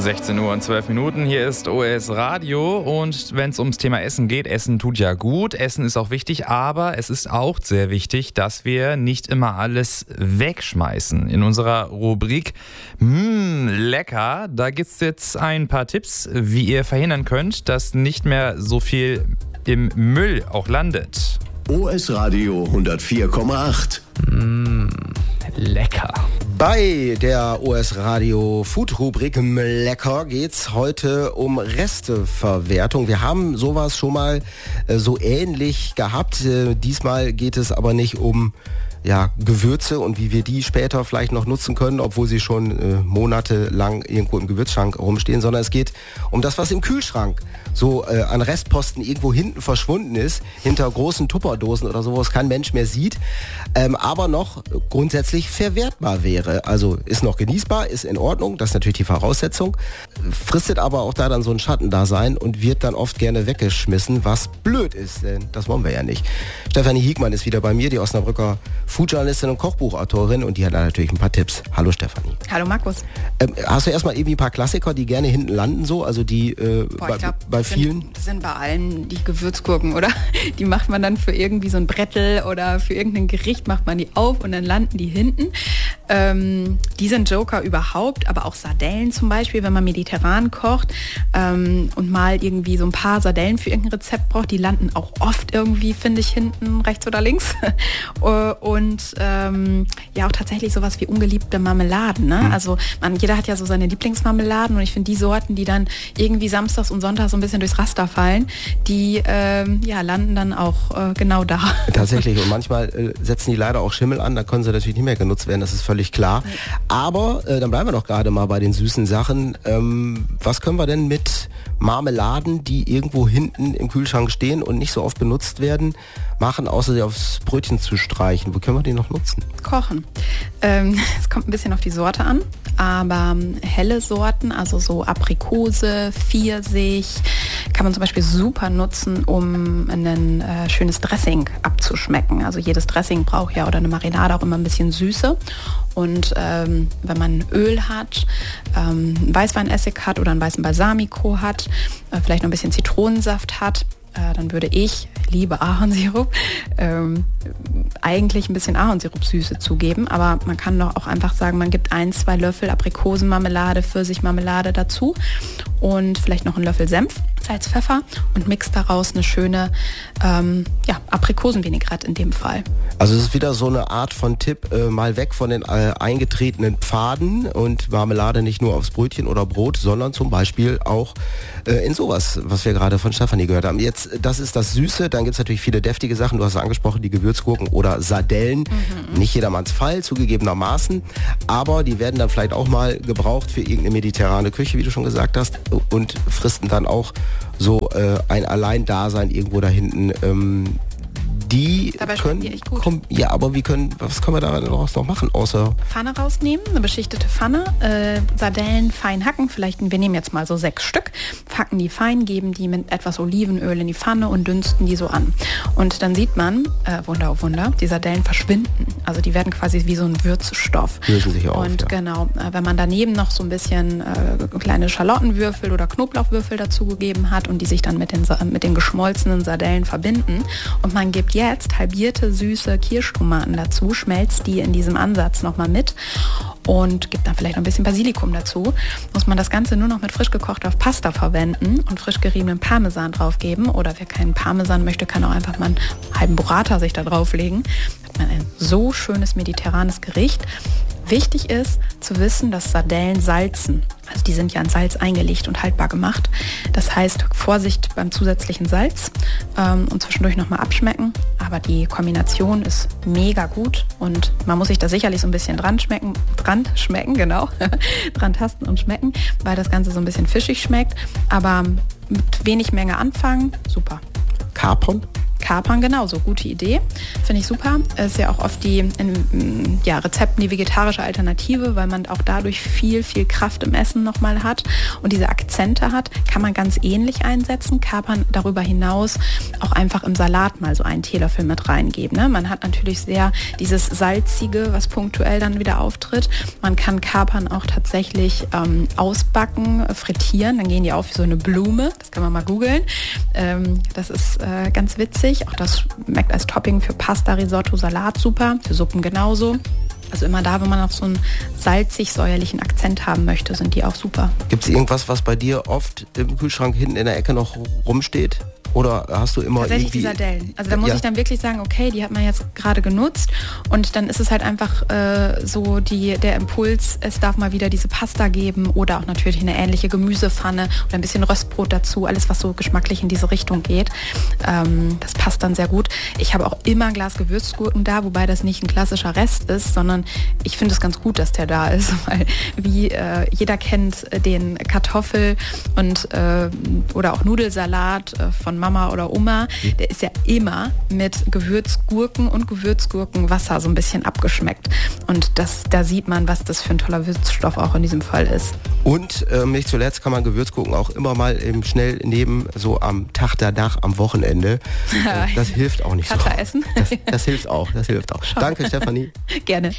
16 Uhr und 12 Minuten, hier ist OS Radio und wenn es ums Thema Essen geht, Essen tut ja gut, Essen ist auch wichtig, aber es ist auch sehr wichtig, dass wir nicht immer alles wegschmeißen. In unserer Rubrik lecker, da gibt es jetzt ein paar Tipps, wie ihr verhindern könnt, dass nicht mehr so viel im Müll auch landet. OS Radio 104,8. Lecker. Bei der OS Radio Food Rubrik Lecker geht's heute um Resteverwertung. Wir haben sowas schon mal so ähnlich gehabt. Diesmal geht es aber nicht um Gewürze und wie wir die später vielleicht noch nutzen können, obwohl sie schon monatelang irgendwo im Gewürzschrank rumstehen, sondern es geht um das, was im Kühlschrank so an Restposten irgendwo hinten verschwunden ist, hinter großen Tupperdosen oder so, was kein Mensch mehr sieht, aber noch grundsätzlich verwertbar wäre. Also ist noch genießbar, ist in Ordnung, das ist natürlich die Voraussetzung, fristet aber auch da dann so ein Schattendasein und wird dann oft gerne weggeschmissen, was blöd ist, denn das wollen wir ja nicht. Stefanie Hiegmann ist wieder bei mir, die Osnabrücker Foodjournalistin und Kochbuchautorin, und die hat da natürlich ein paar Tipps. Hallo Stefanie. Hallo Markus. Hast du erstmal irgendwie ein paar Klassiker, die gerne hinten landen so? Also die bei vielen? Das sind bei allen die Gewürzgurken, oder? Die macht man dann für irgendwie so ein Brettel oder für irgendein Gericht macht man die auf und dann landen die hinten. Die sind Joker überhaupt, aber auch Sardellen zum Beispiel, wenn man mediterran kocht und mal irgendwie so ein paar Sardellen für irgendein Rezept braucht, die landen auch oft irgendwie, finde ich, hinten rechts oder links. Und auch tatsächlich sowas wie ungeliebte Marmeladen. Ne? Also jeder hat ja so seine Lieblingsmarmeladen und ich finde die Sorten, die dann irgendwie samstags und sonntags so ein bisschen durchs Raster fallen, die landen dann auch genau da. Tatsächlich, und manchmal setzen die leider auch Schimmel an, da können sie natürlich nicht mehr genutzt werden, das ist völlig klar. Nee. Aber dann bleiben wir doch gerade mal bei den süßen Sachen. Was können wir denn mit Marmeladen, die irgendwo hinten im Kühlschrank stehen und nicht so oft benutzt werden, machen, außer sie aufs Brötchen zu streichen? Wo können wir die noch nutzen? Kochen. Es kommt ein bisschen auf die Sorte an, aber helle Sorten, also so Aprikose, Pfirsich, kann man zum Beispiel super nutzen, um ein schönes Dressing abzuschmecken. Also jedes Dressing braucht ja, oder eine Marinade, auch immer ein bisschen Süße. Und wenn man Öl hat, Weißweinessig hat oder einen weißen Balsamico hat, vielleicht noch ein bisschen Zitronensaft hat, dann würde ich, liebe Ahornsirup, eigentlich ein bisschen Ahornsirupsüße zugeben, aber man kann doch auch einfach sagen, man gibt 1-2 Löffel Aprikosenmarmelade, Pfirsichmarmelade dazu und vielleicht noch einen Löffel Senf, Salz, Pfeffer und mixt daraus eine schöne Aprikosenvinaigrette in dem Fall. Also es ist wieder so eine Art von Tipp, mal weg von den eingetretenen Pfaden und Marmelade nicht nur aufs Brötchen oder Brot, sondern zum Beispiel auch in sowas, was wir gerade von Stefanie gehört haben. Jetzt, das ist das Süße, dann gibt es natürlich viele deftige Sachen, du hast es angesprochen, die Gewürzgurken oder Sardellen. Nicht jedermanns Fall, zugegebenermaßen, aber die werden dann vielleicht auch mal gebraucht für irgendeine mediterrane Küche, wie du schon gesagt hast, und fristen dann auch so ein Alleindasein irgendwo da hinten. Die dabei können, die echt gut. Aber was können wir daraus noch machen, außer... Pfanne rausnehmen, eine beschichtete Pfanne, Sardellen fein hacken, wir nehmen jetzt mal so 6 Stück, hacken die fein, geben die mit etwas Olivenöl in die Pfanne und dünsten die so an. Und dann sieht man, Wunder auf Wunder, die Sardellen verschwinden. Also die werden quasi wie so ein Würzstoff. Lösen sich auf, und genau, wenn man daneben noch so ein bisschen kleine Schalottenwürfel oder Knoblauchwürfel dazugegeben hat und die sich dann mit den geschmolzenen Sardellen verbinden und man gibt jetzt halbierte süße Kirschtomaten dazu, schmelzt die in diesem Ansatz nochmal mit und gibt dann vielleicht noch ein bisschen Basilikum dazu. Muss man das Ganze nur noch mit frisch gekochter Pasta verwenden und frisch geriebenen Parmesan draufgeben. Oder wer keinen Parmesan möchte, kann auch einfach mal einen halben Burrata sich da drauflegen. Hat man ein so schönes mediterranes Gericht. Wichtig ist zu wissen, dass Sardellen salzen. Also die sind ja in Salz eingelegt und haltbar gemacht. Das heißt, Vorsicht beim zusätzlichen Salz und zwischendurch nochmal abschmecken. Aber die Kombination ist mega gut und man muss sich da sicherlich so ein bisschen dran schmecken, genau. Dran tasten und schmecken, weil das Ganze so ein bisschen fischig schmeckt. Aber mit wenig Menge anfangen, super. Kapern? Kapern genauso, gute Idee. Finde ich super. Ist ja auch oft die Rezepten die vegetarische Alternative, weil man auch dadurch viel Kraft im Essen nochmal hat und diese Akzente hat, kann man ganz ähnlich einsetzen. Kapern darüber hinaus auch einfach im Salat mal so einen Teelöffel mit reingeben. Ne? Man hat natürlich sehr dieses Salzige, was punktuell dann wieder auftritt. Man kann Kapern auch tatsächlich ausbacken, frittieren, dann gehen die auf wie so eine Blume. Das kann man mal googeln. Das ist ganz witzig. Auch das schmeckt als Topping für Pasta, Risotto, Salat super, für Suppen genauso. Also immer da, wenn man noch so einen salzig-säuerlichen Akzent haben möchte, sind die auch super. Gibt es irgendwas, was bei dir oft im Kühlschrank hinten in der Ecke noch rumsteht? Oder hast du immer tatsächlich irgendwie... die Sardellen. Also da muss ich dann wirklich sagen, okay, die hat man jetzt gerade genutzt und dann ist es halt einfach so der Impuls, es darf mal wieder diese Pasta geben oder auch natürlich eine ähnliche Gemüsepfanne oder ein bisschen Röstbrot dazu, alles was so geschmacklich in diese Richtung geht. Das passt dann sehr gut. Ich habe auch immer ein Glas Gewürzgurken da, wobei das nicht ein klassischer Rest ist, sondern ich finde es ganz gut, dass der da ist, weil wie jeder kennt den Kartoffel- und oder auch Nudelsalat von Mama oder Oma, der ist ja immer mit Gewürzgurken und Gewürzgurkenwasser so ein bisschen abgeschmeckt. Und da sieht man, was das für ein toller Würzstoff auch in diesem Fall ist. Und nicht zuletzt kann man Gewürzgurken auch immer mal schnell nehmen, so am Tag danach, am Wochenende. Das hilft auch nicht so. Kater essen? Das hilft auch. Danke, Stefanie. Gerne.